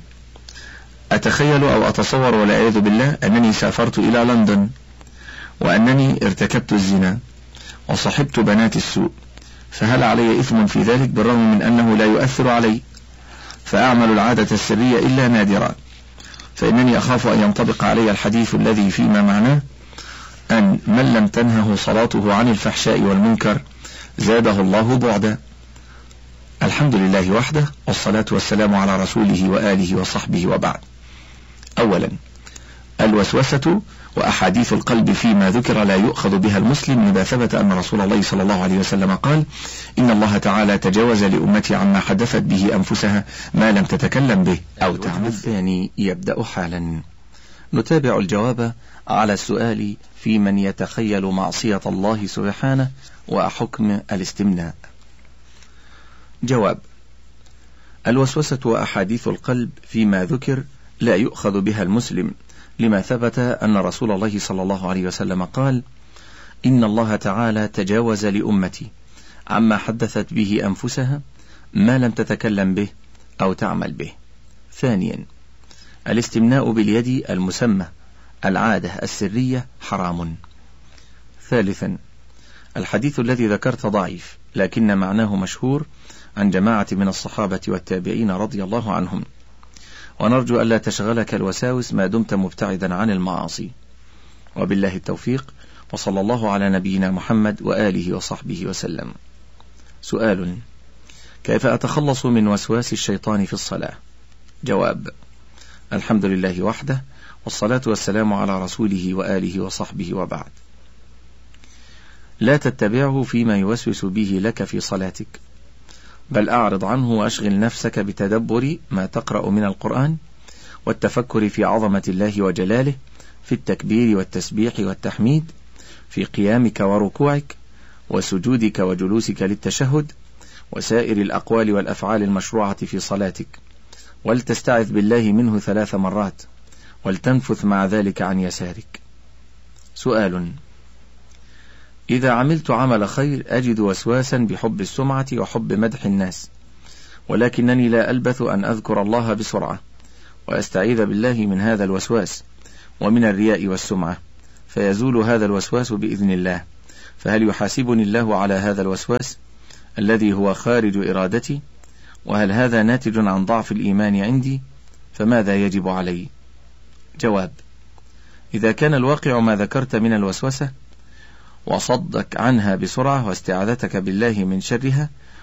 أتخيل أو أتصور والعياذ بالله أنني سافرت إلى لندن، وأنني ارتكبت الزنا وصحبت بنات السوء، فهل علي إثم في ذلك بالرغم من أنه لا يؤثر علي؟ فأعمل العادة السرية إلا نادرا، فإنني أخاف أن ينطبق علي الحديث الذي فيما معناه أن من لم تنهه صلاته عن الفحشاء والمنكر زاده الله بعدا. الحمد لله وحده، والصلاة والسلام على رسوله وآله وصحبه، وبعد. أولا، الوسوسة وأحاديث القلب فيما ذكر لا يؤخذ بها المسلم، لما ثبت أن رسول الله صلى الله عليه وسلم قال: إن الله تعالى تجاوز لأمتي عما حدثت به أنفسها ما لم تتكلم به أو تعمل. الثاني يبدأ حالا. نتابع الجواب على السؤال في من يتخيل معصية الله سبحانه وحكم الاستمناء. جواب: الوسوسة وأحاديث القلب فيما ذكر لا يؤخذ بها المسلم، لما ثبت أن رسول الله صلى الله عليه وسلم قال: إن الله تعالى تجاوز لأمتي عما حدثت به أنفسها ما لم تتكلم به أو تعمل به. ثانيا، الاستمناء باليد المسمى العادة السرية حرام. ثالثا، الحديث الذي ذكرت ضعيف لكن معناه مشهور عن جماعة من الصحابة والتابعين رضي الله عنهم، ونرجو ألا تشغلك الوساوس ما دمت مبتعدا عن المعاصي. وبالله التوفيق، وصلى الله على نبينا محمد وآله وصحبه وسلم. سؤال: كيف أتخلص من وسواس الشيطان في الصلاة؟ جواب: الحمد لله وحده، والصلاة والسلام على رسوله وآله وصحبه، وبعد. لا تتبعه فيما يوسوس به لك في صلاتك، بل أعرض عنه وأشغل نفسك بتدبر ما تقرأ من القرآن والتفكر في عظمة الله وجلاله في التكبير والتسبيح والتحميد، في قيامك وركوعك وسجودك وجلوسك للتشهد، وسائر الأقوال والأفعال المشروعة في صلاتك، ولتستعذ بالله منه 3 مرات، ولتنفث مع ذلك عن يسارك. سؤال: إذا عملت عمل خير أجد وسواسا بحب السمعة وحب مدح الناس، ولكنني لا ألبث أن أذكر الله بسرعة وأستعيذ بالله من هذا الوسواس ومن الرياء والسمعة، فيزول هذا الوسواس بإذن الله. فهل يحاسبني الله على هذا الوسواس الذي هو خارج إرادتي؟ وهل هذا ناتج عن ضعف الإيمان عندي؟ فماذا يجب علي؟ جواب: إذا كان الواقع ما ذكرت من الوسوسة وصدك عنها بسرعة واستعاذتك بالله من شرها